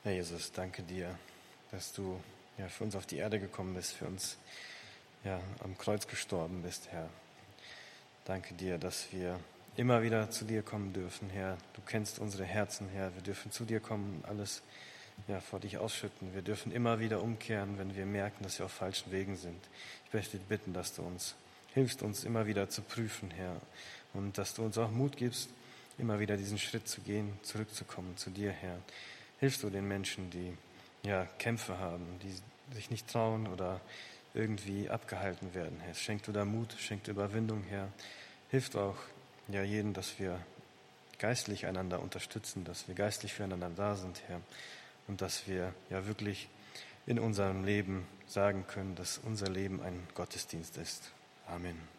Herr Jesus, danke dir, dass du für uns auf die Erde gekommen bist, für uns am Kreuz gestorben bist, Herr. Danke dir, dass wir immer wieder zu dir kommen dürfen, Herr. Du kennst unsere Herzen, Herr. Wir dürfen zu dir kommen und alles vor dich ausschütten. Wir dürfen immer wieder umkehren, wenn wir merken, dass wir auf falschen Wegen sind. Ich möchte dich bitten, dass du uns hilfst, uns immer wieder zu prüfen, Herr. Und dass du uns auch Mut gibst, immer wieder diesen Schritt zu gehen, zurückzukommen zu dir, Herr. Hilfst du den Menschen, die Kämpfe haben, die sich nicht trauen oder irgendwie abgehalten werden, Herr. Schenk du da Mut, schenk du Überwindung, Herr. Hilf du auch jeden, dass wir geistlich einander unterstützen, dass wir geistlich füreinander da sind, Herr. Und dass wir wirklich in unserem Leben sagen können, dass unser Leben ein Gottesdienst ist. Amen.